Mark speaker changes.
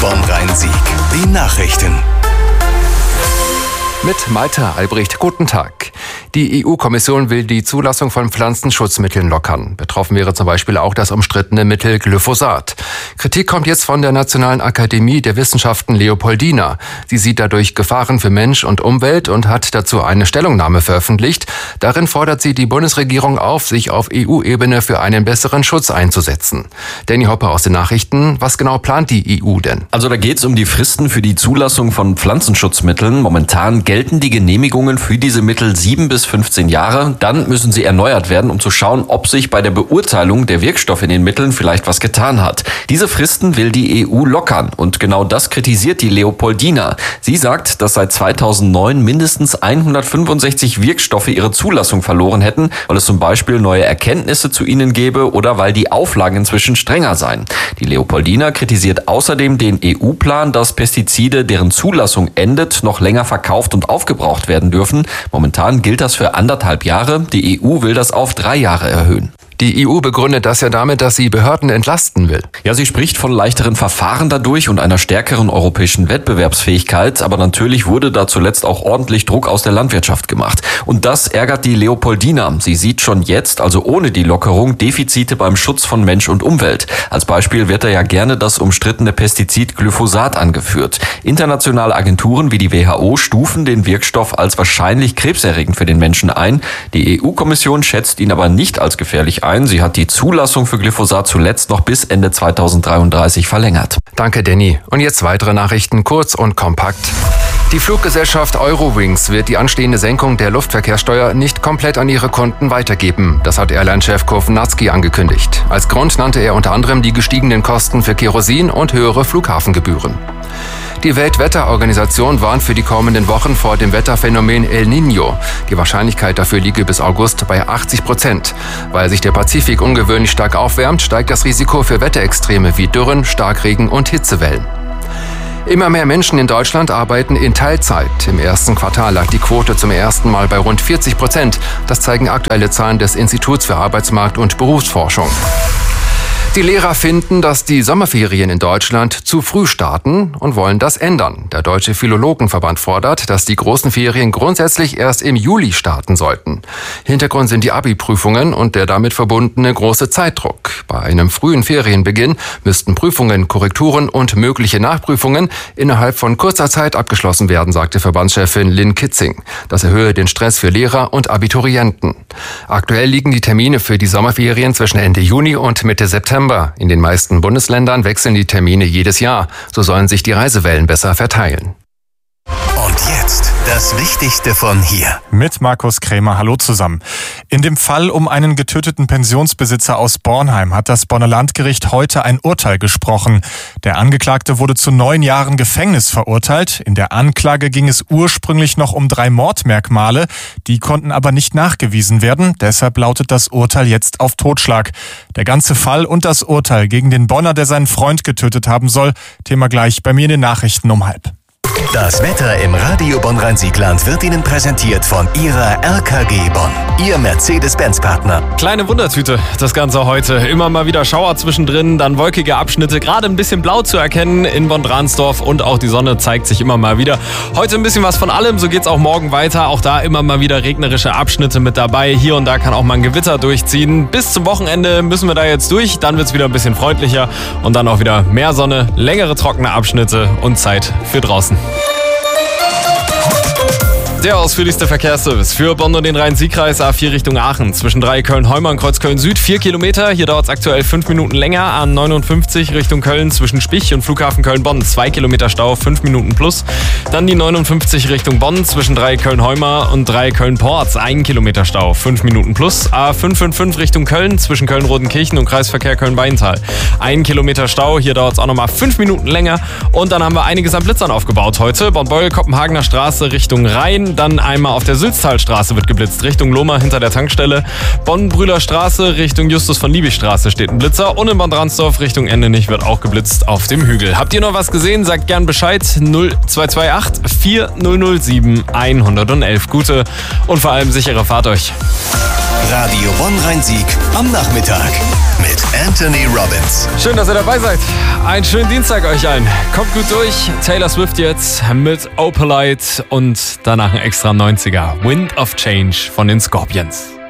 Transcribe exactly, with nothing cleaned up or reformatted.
Speaker 1: Bonn-Rhein-Sieg. Die Nachrichten.
Speaker 2: Mit Malte Albrecht, guten Tag. Die E U-Kommission will die Zulassung von Pflanzenschutzmitteln lockern. Betroffen wäre zum Beispiel auch das umstrittene Mittel Glyphosat. Kritik kommt jetzt von der Nationalen Akademie der Wissenschaften Leopoldina. Sie sieht dadurch Gefahren für Mensch und Umwelt und hat dazu eine Stellungnahme veröffentlicht. Darin fordert sie die Bundesregierung auf, sich auf E U-Ebene für einen besseren Schutz einzusetzen. Danny Hopper aus den Nachrichten. Was genau plant die E U denn?
Speaker 3: Also da geht es um die Fristen für die Zulassung von Pflanzenschutzmitteln. Momentan gelten die Genehmigungen für diese Mittel sieben bis fünfzehn Jahre. Dann müssen sie erneuert werden, um zu schauen, ob sich bei der Beurteilung der Wirkstoffe in den Mitteln vielleicht was getan hat. Diese Fristen will die E U lockern und genau das kritisiert die Leopoldina. Sie sagt, dass seit zweitausendneun mindestens hundertfünfundsechzig Wirkstoffe ihre Zulassung verloren hätten, weil es zum Beispiel neue Erkenntnisse zu ihnen gäbe oder weil die Auflagen inzwischen strenger seien. Die Leopoldina kritisiert außerdem den E U-Plan, dass Pestizide, deren Zulassung endet, noch länger verkauft und aufgebraucht werden dürfen. Momentan gilt das für anderthalb Jahre. Die E U will das auf drei Jahre erhöhen.
Speaker 2: Die E U begründet das ja damit, dass sie Behörden entlasten will.
Speaker 3: Ja, sie spricht von leichteren Verfahren dadurch und einer stärkeren europäischen Wettbewerbsfähigkeit. Aber natürlich wurde da zuletzt auch ordentlich Druck aus der Landwirtschaft gemacht. Und das ärgert die Leopoldina. Sie sieht schon jetzt, also ohne die Lockerung, Defizite beim Schutz von Mensch und Umwelt. Als Beispiel wird da ja gerne das umstrittene Pestizid Glyphosat angeführt. Internationale Agenturen wie die W H O stufen den Wirkstoff als wahrscheinlich krebserregend für den Menschen ein. Die E U-Kommission schätzt ihn aber nicht als gefährlich ein. Sie hat die Zulassung für Glyphosat zuletzt noch bis Ende zweitausenddreiunddreißig verlängert.
Speaker 2: Danke, Danny. Und jetzt weitere Nachrichten, kurz und kompakt. Die Fluggesellschaft Eurowings wird die anstehende Senkung der Luftverkehrssteuer nicht komplett an ihre Kunden weitergeben. Das hat Airline-Chef Kovnatski angekündigt. Als Grund nannte er unter anderem die gestiegenen Kosten für Kerosin und höhere Flughafengebühren. Die Weltwetterorganisation warnt für die kommenden Wochen vor dem Wetterphänomen El Niño. Die Wahrscheinlichkeit dafür liege bis August bei achtzig Prozent. Weil sich der Pazifik ungewöhnlich stark aufwärmt, steigt das Risiko für Wetterextreme wie Dürren, Starkregen und Hitzewellen. Immer mehr Menschen in Deutschland arbeiten in Teilzeit. Im ersten Quartal lag die Quote zum ersten Mal bei rund vierzig Prozent. Das zeigen aktuelle Zahlen des Instituts für Arbeitsmarkt und Berufsforschung. Die Lehrer finden, dass die Sommerferien in Deutschland zu früh starten und wollen das ändern. Der Deutsche Philologenverband fordert, dass die großen Ferien grundsätzlich erst im Juli starten sollten. Hintergrund sind die Abi-Prüfungen und der damit verbundene große Zeitdruck. Bei einem frühen Ferienbeginn müssten Prüfungen, Korrekturen und mögliche Nachprüfungen innerhalb von kurzer Zeit abgeschlossen werden, sagte Verbandschefin Lynn Kitzing. Das erhöhe den Stress für Lehrer und Abiturienten. Aktuell liegen die Termine für die Sommerferien zwischen Ende Juni und Mitte September. In den meisten Bundesländern wechseln die Termine jedes Jahr. So sollen sich die Reisewellen besser verteilen.
Speaker 1: Und jetzt das Wichtigste von hier.
Speaker 4: Mit Markus Krämer. Hallo zusammen. In dem Fall um einen getöteten Pensionsbesitzer aus Bornheim hat das Bonner Landgericht heute ein Urteil gesprochen. Der Angeklagte wurde zu neun Jahren Gefängnis verurteilt. In der Anklage ging es ursprünglich noch um drei Mordmerkmale. Die konnten aber nicht nachgewiesen werden. Deshalb lautet das Urteil jetzt auf Totschlag. Der ganze Fall und das Urteil gegen den Bonner, der seinen Freund getötet haben soll. Thema gleich bei mir in den Nachrichten um halb.
Speaker 1: Das Wetter im Radio Bonn-Rhein-Sieg-Land wird Ihnen präsentiert von Ihrer R K G Bonn, Ihr Mercedes-Benz-Partner.
Speaker 5: Kleine Wundertüte, das Ganze heute. Immer mal wieder Schauer zwischendrin, dann wolkige Abschnitte, gerade ein bisschen blau zu erkennen in Bonn-Dransdorf und auch die Sonne zeigt sich immer mal wieder. Heute ein bisschen was von allem, so geht's auch morgen weiter. Auch da immer mal wieder regnerische Abschnitte mit dabei. Hier und da kann auch mal ein Gewitter durchziehen. Bis zum Wochenende müssen wir da jetzt durch, dann wird's wieder ein bisschen freundlicher und dann auch wieder mehr Sonne, längere trockene Abschnitte und Zeit für draußen. Der ausführlichste Verkehrsservice für Bonn und den Rhein-Sieg-Kreis A vier Richtung Aachen. Zwischen drei Köln-Heumar und Kreuz Köln-Süd vier Kilometer. Hier dauert es aktuell fünf Minuten länger. A neunundfünfzig Richtung Köln zwischen Spich und Flughafen Köln-Bonn zwei Kilometer Stau, fünf Minuten plus. Dann die neunundfünfzig Richtung Bonn zwischen drei Köln-Heumar und drei Köln-Porz ein Kilometer Stau, fünf Minuten plus. A fünf fünf fünf Richtung Köln zwischen Köln-Rodenkirchen und Kreisverkehr Köln-Beintal ein Kilometer Stau. Hier dauert es auch nochmal fünf Minuten länger. Und dann haben wir einiges an Blitzern aufgebaut heute. Bonn-Beuel-Kopenhagener Straße Richtung Rhein. Dann einmal auf der Sülztalstraße wird geblitzt, Richtung Lohmar hinter der Tankstelle. Bonn-Brühler Straße Richtung Justus von Liebig Straße steht ein Blitzer. Und in Bonn-Dransdorf Richtung Endenich wird auch geblitzt auf dem Hügel. Habt ihr noch was gesehen? Sagt gern Bescheid. null zwei zwei acht vier null null sieben eins eins eins. Gute und vor allem sichere Fahrt euch.
Speaker 1: Radio Bonn-Rhein-Sieg am Nachmittag mit Anthony Robbins.
Speaker 5: Schön, dass ihr dabei seid. Einen schönen Dienstag euch allen. Kommt gut durch. Taylor Swift jetzt mit Opalite und danach ein extra neunziger. Wind of Change von den Scorpions.